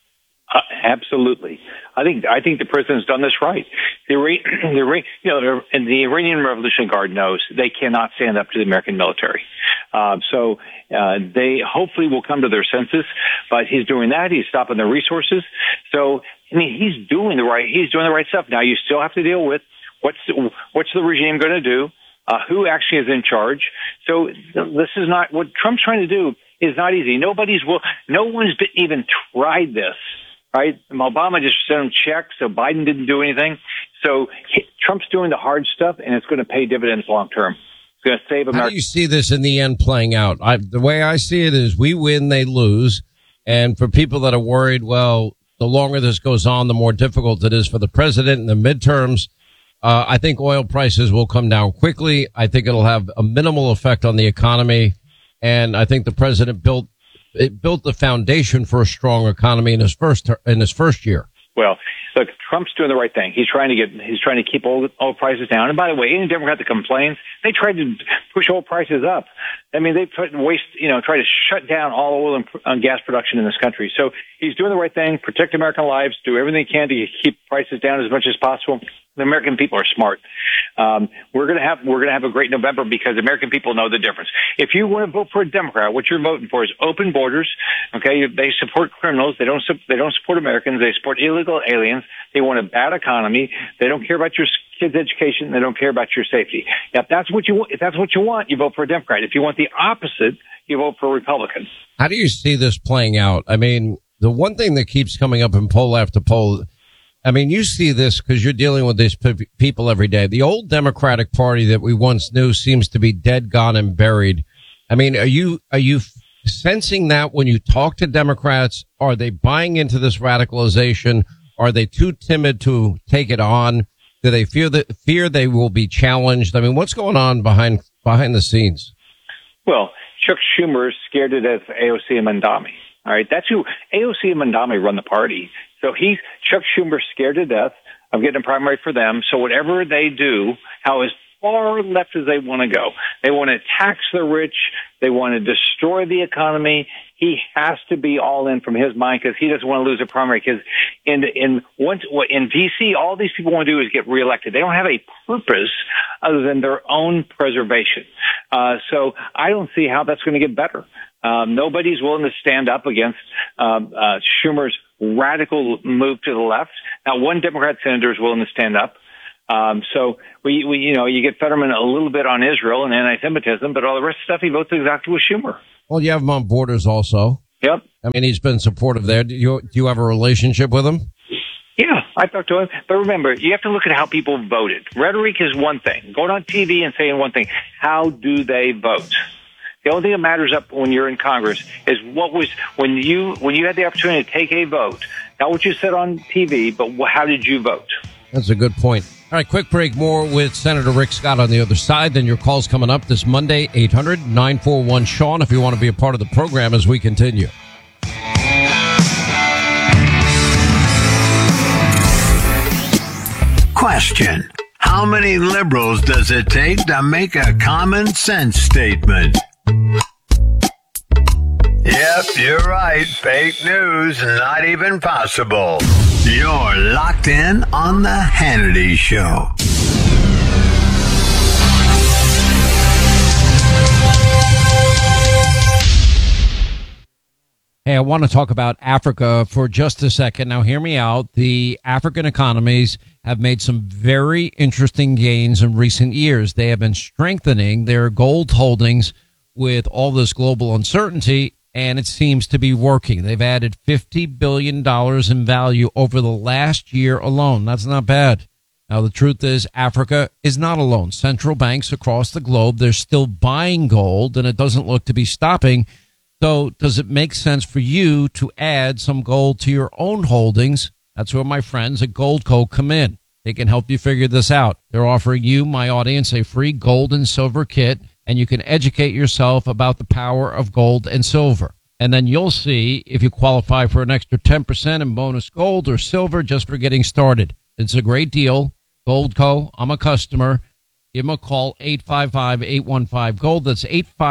Absolutely. I think the president's done this right. The Iranian Revolutionary Guard knows they cannot stand up to the American military. So they hopefully will come to their senses, but he's doing that. He's stopping their resources. So, I mean, he's doing the right stuff. Now you still have to deal with what's the regime going to do? Who actually is in charge? So this is not what Trump's trying to do is not easy. No one's even tried this. Right? Obama just sent him checks, so Biden didn't do anything. So Trump's doing the hard stuff, and it's going to pay dividends long term. It's going to save America. How do you see this in the end playing out? The way I see it is we win, they lose. And for people that are worried, well, the longer this goes on, the more difficult it is for the president in the midterms. I think oil prices will come down quickly. I think it'll have a minimal effect on the economy. And I think the president built the foundation for a strong economy in his first year. Well, look, Trump's doing the right thing. He's trying to keep oil prices down. And by the way, any Democrat that complains, they tried to push oil prices up. I mean, they try to shut down all oil and gas production in this country. So he's doing the right thing, protect American lives, do everything he can to keep prices down as much as possible. The American people are smart. We're going to have a great November because American people know the difference. If you want to vote for a Democrat, what you're voting for is open borders. Okay. They support criminals. They don't support Americans. They support illegal aliens. They want a bad economy. They don't care about your kids' education. They don't care about your safety. If that's what you want, you vote for a Democrat. If you want the opposite, you vote for a Republican. How do you see this playing out? I mean, the one thing that keeps coming up in poll after poll, I mean, you see this because you're dealing with these people every day. The old Democratic Party that we once knew seems to be dead, gone, and buried. I mean, are you sensing that when you talk to Democrats? Are they buying into this radicalization? Are they too timid to take it on? Do they fear they will be challenged? I mean, what's going on behind the scenes? Well, Chuck Schumer is scared to death of AOC and Mamdani. All right, that's who AOC and Mamdani run the party. So Chuck Schumer's scared to death of getting a primary for them. So whatever they do, how as far left as they want to go, they want to tax the rich, they want to destroy the economy. He has to be all in from his mind because he doesn't want to lose a primary. Because in D.C., all these people want to do is get reelected. They don't have a purpose other than their own preservation. So I don't see how that's going to get better. Nobody's willing to stand up against Schumer's radical move to the left. Now, one Democrat senator is willing to stand up. So you get Fetterman a little bit on Israel and anti-Semitism, but all the rest of the stuff he votes exactly with Schumer. Well, you have him on Borders also. Yep. I mean, he's been supportive there. Do you have a relationship with him? Yeah, I talked to him. But remember, you have to look at how people voted. Rhetoric is one thing. Going on TV and saying one thing. How do they vote? The only thing that matters up when you're in Congress is when you had the opportunity to take a vote, not what you said on TV, but how did you vote? That's a good point. All right, quick break. More with Senator Rick Scott on the other side. Then your calls coming up this Monday, 800-941-SEAN, if you want to be a part of the program as we continue. Question: how many liberals does it take to make a common sense statement? Yep, you're right. Fake news, not even possible. You're locked in on the Hannity Show. Hey, I want to talk about Africa for just a second. Now, hear me out. The African economies have made some very interesting gains in recent years. They have been strengthening their gold holdings with all this global uncertainty, and it seems to be working. They've added $50 billion in value over the last year alone. That's not bad. Now, the truth is Africa is not alone. Central banks across the globe, they're still buying gold, and it doesn't look to be stopping. So does it make sense for you to add some gold to your own holdings? That's where my friends at Goldco come in. They can help you figure this out. They're offering you, my audience, a free gold and silver kit, and you can educate yourself about the power of gold and silver. And then you'll see if you qualify for an extra 10% in bonus gold or silver just for getting started. It's a great deal. Goldco, I'm a customer. Give them a call, 855-815-GOLD. That's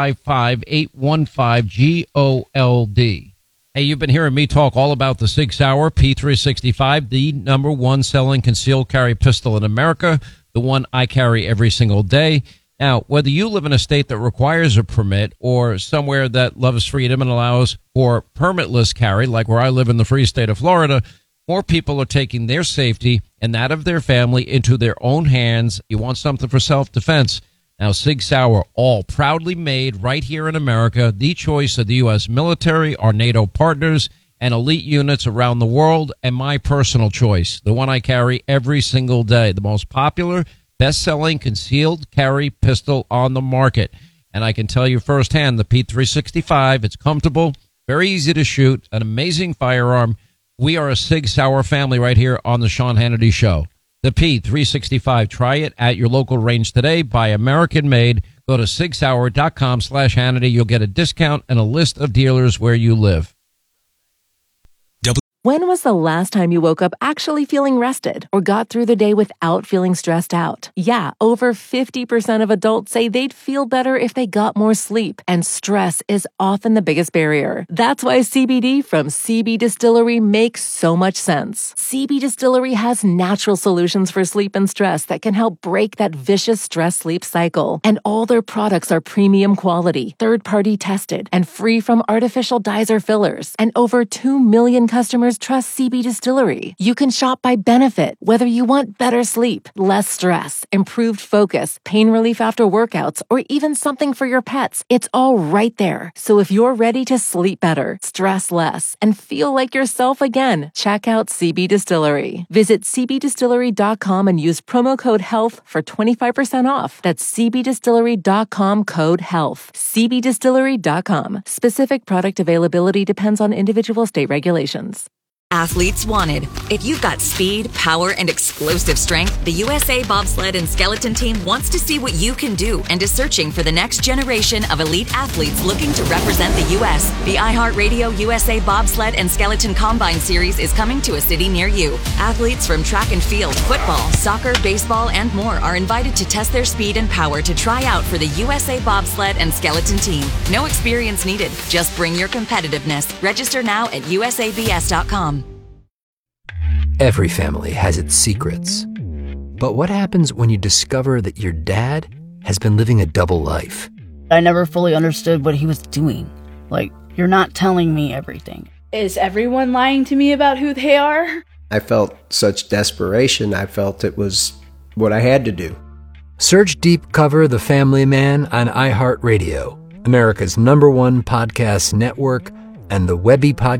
855-815-GOLD. Hey, you've been hearing me talk all about the Sig Sauer P365, the number one selling concealed carry pistol in America, the one I carry every single day. Now, whether you live in a state that requires a permit or somewhere that loves freedom and allows for permitless carry, like where I live in the free state of Florida, more people are taking their safety and that of their family into their own hands. You want something for self-defense. Now, Sig Sauer, all proudly made right here in America, the choice of the U.S. military, our NATO partners, and elite units around the world, and my personal choice, the one I carry every single day, the most popular, best-selling concealed carry pistol on the market. And I can tell you firsthand, the P365, it's comfortable, very easy to shoot, an amazing firearm. We are a Sig Sauer family right here on the Sean Hannity Show. The P365. Try it at your local range today. Buy American made. Go to sigsauer.com/Hannity. You'll get a discount and a list of dealers where you live. When was the last time you woke up actually feeling rested or got through the day without feeling stressed out? Yeah, over 50% of adults say they'd feel better if they got more sleep, and stress is often the biggest barrier. That's why CBD from CB Distillery makes so much sense. CB Distillery has natural solutions for sleep and stress that can help break that vicious stress-sleep cycle. And all their products are premium quality, third-party tested, and free from artificial dyes or fillers. And over 2 million customers trust CB Distillery. You can shop by benefit, whether you want better sleep, less stress, improved focus, pain relief after workouts, or even something for your pets. It's all right there. So if you're ready to sleep better, stress less, and feel like yourself again, check out CB Distillery. Visit cbdistillery.com and use promo code HEALTH for 25% off. That's cbdistillery.com, code HEALTH. cbdistillery.com. Specific product availability depends on individual state regulations. Athletes wanted. If you've got speed, power, and explosive strength, the USA Bobsled and Skeleton Team wants to see what you can do and is searching for the next generation of elite athletes looking to represent the U.S. The iHeartRadio USA Bobsled and Skeleton Combine Series is coming to a city near you. Athletes from track and field, football, soccer, baseball, and more are invited to test their speed and power to try out for the USA Bobsled and Skeleton Team. No experience needed. Just bring your competitiveness. Register now at usabs.com. Every family has its secrets. But what happens when you discover that your dad has been living a double life? I never fully understood what he was doing. Like, you're not telling me everything. Is everyone lying to me about who they are? I felt such desperation. I felt it was what I had to do. Search Deep Cover The Family Man on iHeartRadio, America's #1 podcast network, and the Webby Podcast